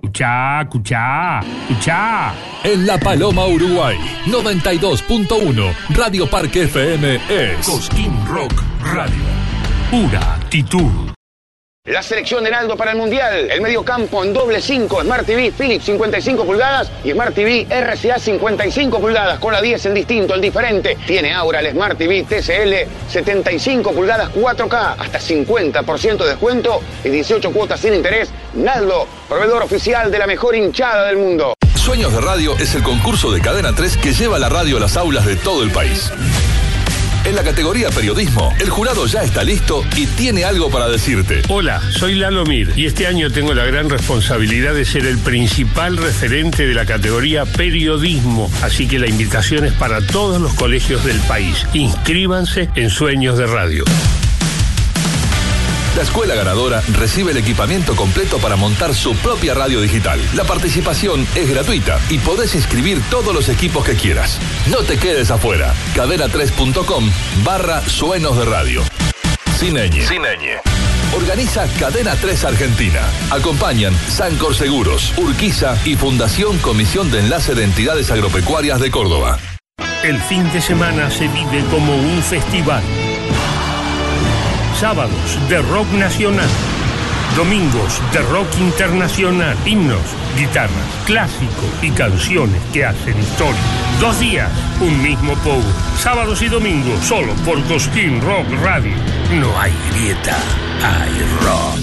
Escuchá. En La Paloma, Uruguay, 92.1, Radio Parque FM es Cosquín Rock Radio. Pura actitud. La selección Heraldo para el Mundial. El mediocampo en doble 5, Smart TV Philips 55 pulgadas y Smart TV RCA 55 pulgadas con la 10 el distinto, el diferente. Tiene ahora el Smart TV TCL 75 pulgadas 4K, hasta 50% de descuento y 18 cuotas sin interés. Naldo, proveedor oficial de la mejor hinchada del mundo. Sueños de Radio es el concurso de Cadena 3 que lleva la radio a las aulas de todo el país. En la categoría periodismo, el jurado ya está listo y tiene algo para decirte. Hola, soy Lalo Mir y este año tengo la gran responsabilidad de ser el principal referente de la categoría periodismo. Así que la invitación es para todos los colegios del país. Inscríbanse en Sueños de Radio. La escuela ganadora recibe el equipamiento completo para montar su propia radio digital. La participación es gratuita y podés inscribir todos los equipos que quieras. No te quedes afuera. cadena3.com/suenos de radio. Cineñe. Organiza Cadena 3 Argentina. Acompañan Sancor Seguros, Urquiza y Fundación Comisión de Enlace de Entidades Agropecuarias de Córdoba. El fin de semana se vive como un festival. Sábados de rock nacional, domingos de rock internacional, himnos, guitarras, clásicos y canciones que hacen historia. 2 días, un mismo pogo. Sábados y domingos, solo por Cosquín Rock Radio. No hay grieta, hay rock.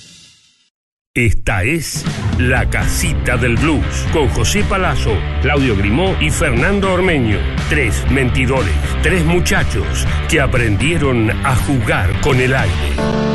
Esta es La Casita del Blues, con José Palazzo, Claudio Grimó y Fernando Ormeño. 3 mentidores, 3 muchachos que aprendieron a jugar con el aire.